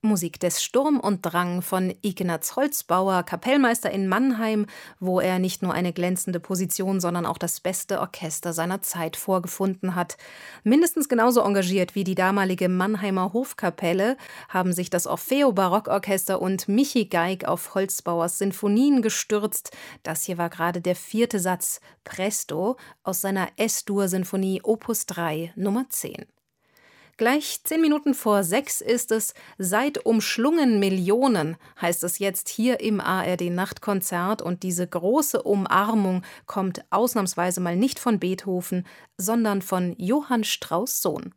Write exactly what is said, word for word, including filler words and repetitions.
Musik des Sturm und Drang von Ignaz Holzbauer, Kapellmeister in Mannheim, wo er nicht nur eine glänzende Position, sondern auch das beste Orchester seiner Zeit vorgefunden hat. Mindestens genauso engagiert wie die damalige Mannheimer Hofkapelle haben sich das Orfeo Barockorchester und Michi Geig auf Holzbauers Sinfonien gestürzt. Das hier war gerade der vierte Satz, Presto, aus seiner Es-Dur-Sinfonie Opus drei, Nummer zehn. Gleich zehn Minuten vor sechs ist es, seit umschlungen Millionen, heißt es jetzt hier im A R D-Nachtkonzert. Und diese große Umarmung kommt ausnahmsweise mal nicht von Beethoven, sondern von Johann Strauss Sohn.